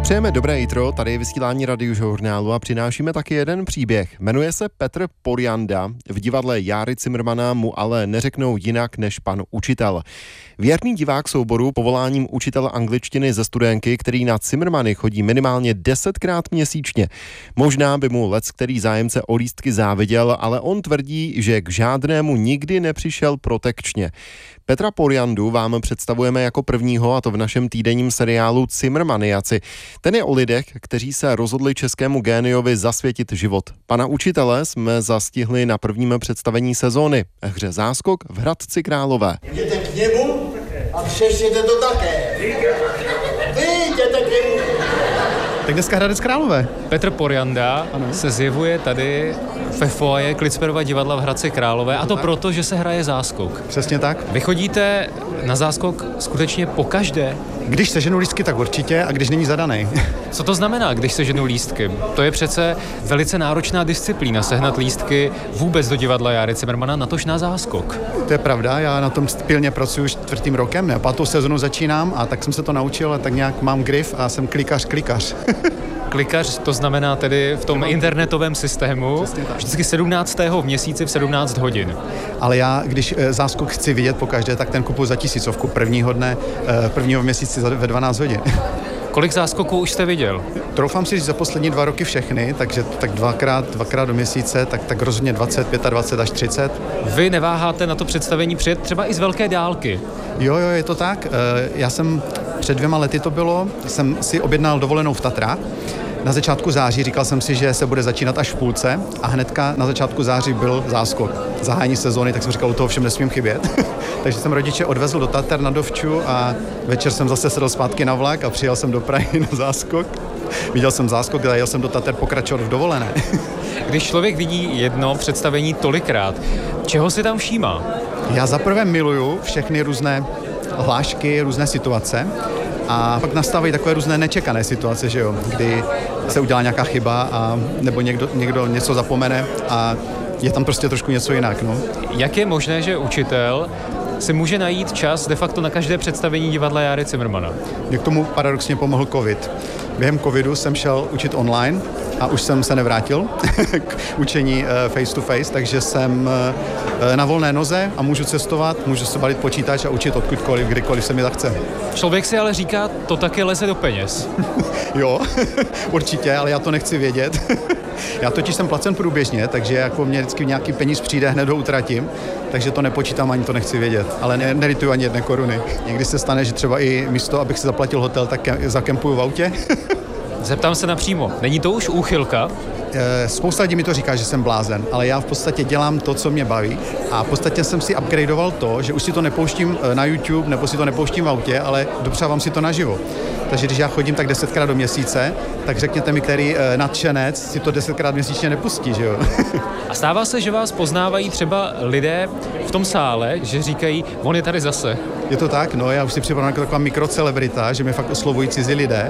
Přejeme dobré jitro, tady je vysílání Radiožurnálu a přinášíme taky jeden příběh. Jmenuje se Petr Porjanda, v divadle Járy Cimrmana mu ale neřeknou jinak než pan učitel. Věrný divák souboru povoláním učitel angličtiny ze Studénky, který na Cimrmany chodí minimálně 10krát měsíčně. Možná by mu leckterý zájemce o lístky záviděl, ale on tvrdí, že k žádnému nikdy nepřišel protekčně. Petra Porjandu vám představujeme jako prvního, a to v našem týdenním seriálu Cimrmaniaci. Ten je o lidech, kteří se rozhodli českému géniovi zasvětit život. Pana učitele jsme zastihli na prvním představení sezóny, hře Záskok v Hradci Králové. Jděte k němu a přeštěte to také. Vy jděte k němu. Tak dneska Hradec Králové. Petr Porjanda se zjevuje tady ve foaje Klitsperova divadla v Hradci Králové, a to proto, že se hraje Záskok. Přesně tak. Vy chodíte na Záskok skutečně pokaždé? Když seženu lístky, tak určitě, a když není zadaný. Co to znamená, když seženu lístky? To je přece velice náročná disciplína, sehnat lístky vůbec do divadla Járy Cimrmana, natož na Záskok. To je pravda, já na tom pilně pracuji už 4. rokem, ne? 5. sezonu začínám a tak jsem se to naučil a tak nějak mám grif a jsem klikař. Klikař, to znamená tedy v tom internetovém systému, vždycky 17. v měsíci v 17 hodin. Ale já, když Záskok chci vidět pokaždé, tak ten kupuji za 1000 prvního dne, prvního v měsíci ve 12 hodin. Kolik záskoků už jste viděl? Troufám si říct za poslední 2 roky všechny, takže tak dvakrát do měsíce, tak rozhodně 20, 25 až 30. Vy neváháte na to představení přijet třeba i z velké dálky? Jo, je to tak. Já jsem před 2 lety to bylo, jsem si objednal dovolenou v Tatrách. Na začátku září říkal jsem si, že se bude začínat až v půlce a hnedka na začátku září byl Záskok. Zahájení sezóny, tak jsem říkal, u toho všem nesmím chybět. Takže jsem rodiče odvezl do Tater na dovču a večer jsem zase sedl zpátky na vlak a přijel jsem do Prahy na Záskok. Viděl jsem Záskok a jel jsem do Tater pokračovat v dovolené. Když člověk vidí jedno představení tolikrát, čeho si tam všímá? Já zaprvé miluju všechny různé hlášky, různé situace. A pak nastávají takové různé nečekané situace, že jo, kdy se udělá nějaká chyba a nebo někdo něco zapomene a je tam prostě trošku něco jinak, no. Jak je možné, že učitel si může najít čas de facto na každé představení divadla Járy Cimrmana? Mě k tomu paradoxně pomohl covid. Během covidu jsem šel učit online a už jsem se nevrátil k učení face to face, takže jsem na volné noze a můžu cestovat, můžu se balit počítač a učit odkudkoliv, kdykoliv se mi zachce. Člověk si ale říká, to taky leze do peněz. Jo, určitě, ale já to nechci vědět. Já totiž jsem placen průběžně, takže jako mě vždycky nějaký peníz přijde, hned ho utratím, takže to nepočítám, ani to nechci vědět. Ale nelituju ani 1 koruny. Někdy se stane, že třeba i místo, abych si zaplatil hotel, tak zakempuju v autě. Zeptám se napřímo, není to už úchylka? Spousta lidí mi to říká, že jsem blázen, ale já v podstatě dělám to, co mě baví a v podstatě jsem si upgradeoval to, že už si to nepouštím na YouTube nebo si to nepouštím v autě, ale dopřávám si to naživo. Takže když já chodím tak 10krát do měsíce, tak řekněte mi, který nadšenec si to 10krát měsíčně nepustí, že jo? A stává se, že vás poznávají třeba lidé v tom sále, že říkají, on je tady zase. Je to tak? No, já už si připadám jako taková mikrocelebrita, že mě fakt oslovují cizí lidé.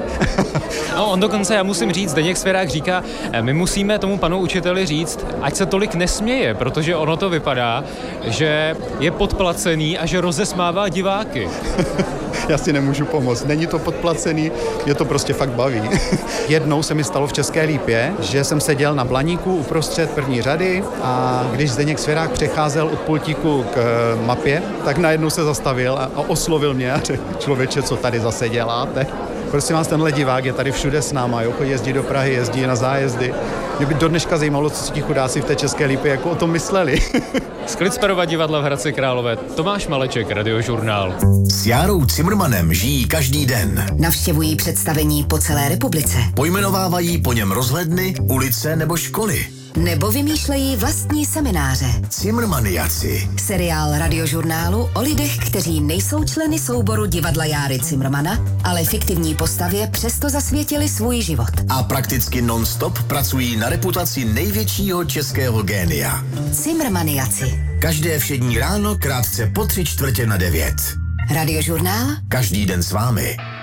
No, on dokonce, já musím říct, Zdeněk Svěrák říká, my musíme tomu panu učiteli říct, ať se tolik nesměje, protože ono to vypadá, že je podplacený a že rozesmává diváky. Já si nemůžu pomoct. Není to podplacený, je to prostě fakt baví. Jednou se mi stalo v České Lípě, že jsem seděl na blaníku uprostřed první řady a když Zdeněk Svěrák přecházel od pultíku k mapě, tak najednou se zastavil a oslovil mě a řekl, člověče, co tady zase děláte? Prosím vás, tenhle divák je tady všude s náma, jo? Jezdí do Prahy, jezdí na zájezdy. Mě by do dneška zajímalo, co si ti chudáci v té České Lípě jako o tom mysleli. Z Klitsperova divadla v Hradci Králové, Tomáš Maleček, Radiožurnál. S Járou Cimrmanem žijí každý den. Navštěvují představení po celé republice. Pojmenovávají po něm rozhledny, ulice nebo školy. Nebo vymýšlejí vlastní semináře. Cimrmaniaci. Seriál Radiožurnálu o lidech, kteří nejsou členy souboru divadla Járy Cimrmana, ale fiktivní postavě přesto zasvětili svůj život. A prakticky non-stop pracují na reputaci největšího českého génia. Cimrmaniaci. Každé všední ráno krátce po 8:45. Radiožurnál. Každý den s vámi.